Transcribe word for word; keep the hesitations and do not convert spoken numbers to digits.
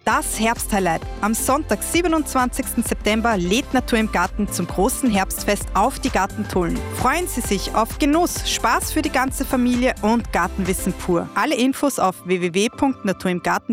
Das Herbsthighlight. Am Sonntag, siebenundzwanzigsten September, lädt Natur im Garten zum großen Herbstfest auf die Gartentullen. Freuen Sie sich auf Genuss, Spaß für die ganze Familie und Gartenwissen pur. Alle Infos auf w w w punkt natur im garten